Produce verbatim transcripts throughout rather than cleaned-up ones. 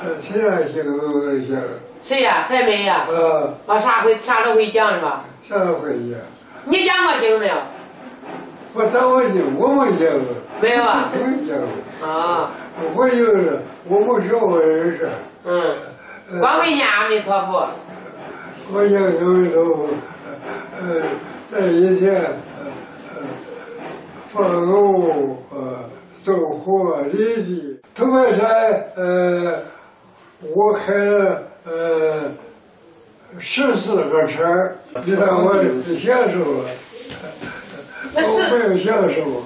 呃，其他行都都行。 谁呀？还没呀？ 呃。 啊，啥会啥都会讲是吧？ 啥都会讲。 你讲过经没有？ 我讲过经，我没讲过。 没有啊？ 没讲过。 啊。 我就是我没学过人事。 嗯。光会念阿弥陀佛。 我念阿弥陀佛，呃，在以前，呃，放牛，呃，走火犁地。头白山，呃，我开了呃十四个车，你看我享受了，我没有享受。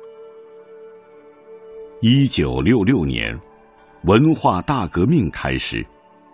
一九六六年，文化大革命开始。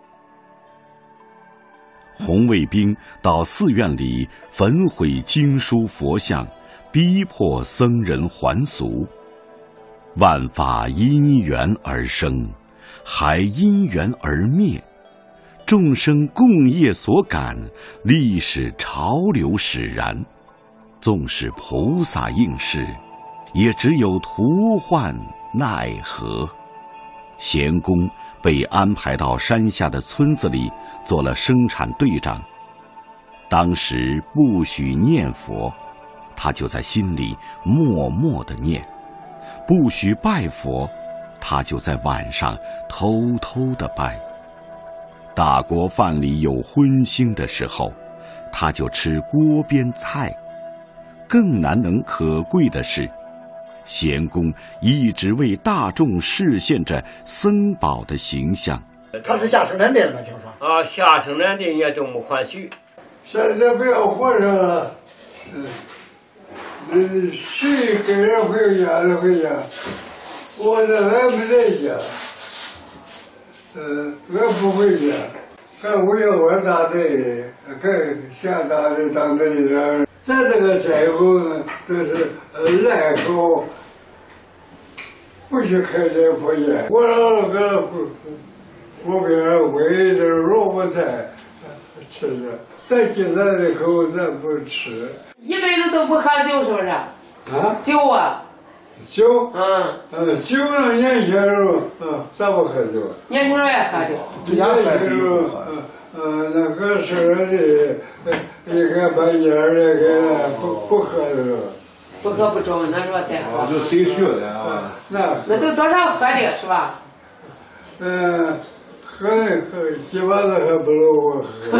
红卫兵到寺院里焚毁经书佛像，逼迫僧人还俗。万法因缘而生，还因缘而灭。众生共业所感，历史潮流使然。纵使菩萨应是，也只有徒患奈何。贤公被安排到山下的村子里做了生产队长。当时不许念佛，他就在心里默默地念；不许拜佛，他就在晚上偷偷地拜。大锅饭里有荤腥的时候，他就吃锅边菜。更难能可贵的是，贤公一直为大众示现着僧宝的形象。 他是下生产队的吗？听说啊，下生产队也都没还许。 现在不要活着了，嗯，嗯，谁给人回家就回家，我这还没在家，嗯，我不回家，干五幺二大队，干下大队当队长。咱这个寨后呢，都是呃赖口。不许开这破店，我老个锅边煨的萝卜菜吃着，咱今咱的口咱不吃。 一辈子都不喝酒是不是？ 啊？ 酒啊？ 酒？ 嗯。 呃，酒呢，年轻时候，嗯，咱不喝酒。 年轻时候也喝酒。 年轻时候，嗯嗯，那个是的，应该把烟儿那个不不喝的时候。 不喝不中，那时候再喝。 就谁学的啊？ 那那都多少喝的是吧？ 嗯，喝喝几把子还不如我喝。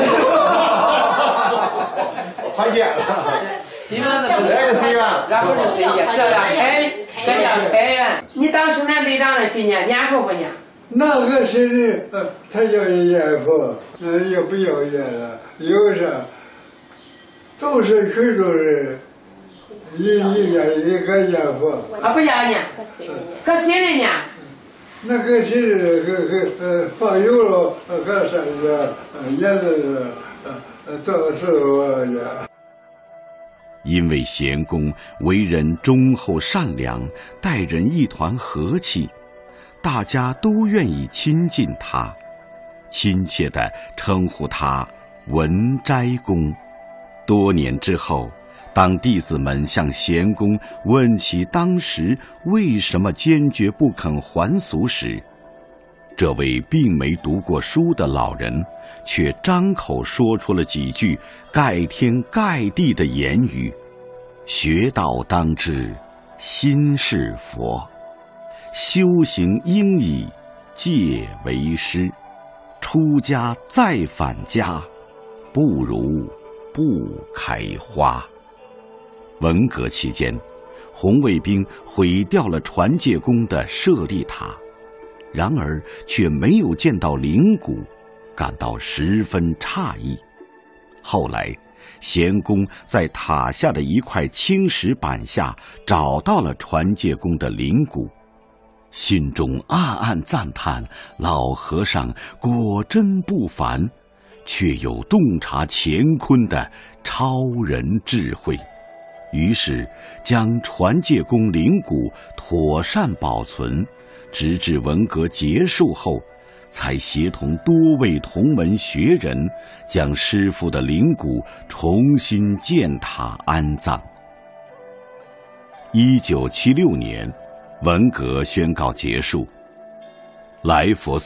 还见了。 基本上不是随缘， 然后是随缘，这叫开，这叫开源。你当生产队长的今年念佛不念？ 那个谁的，呃，他要念佛，那也不要念了，有啥？都是群众人。一一年一个念佛， 啊不要念，搁心里念。 那个心里个个呃放油了，呃搁山上，呃念的是呃做的事我念。 因为贤公为人忠厚善良，待人一团和气，大家都愿意亲近他，亲切地称呼他文斋公。多年之后，当弟子们向贤公问起当时为什么坚决不肯还俗时，这位并没读过书的老人却张口说出了几句盖天盖地的言语：学道当知心是佛，修行应以戒为师，出家再返家，不如不开花。文革期间，红卫兵毁掉了传戒宫的舍利塔，然而却没有见到灵骨，感到十分诧异。后来，贤公在塔下的一块青石板下找到了传戒宫的灵骨，心中暗暗赞叹老和尚果真不凡，却有洞察乾坤的超人智慧。于是将传戒宫灵骨妥善保存，直至文革结束后，才协同多位同门学人将师父的灵骨重新建塔安葬。一九七六年，文革宣告结束，来佛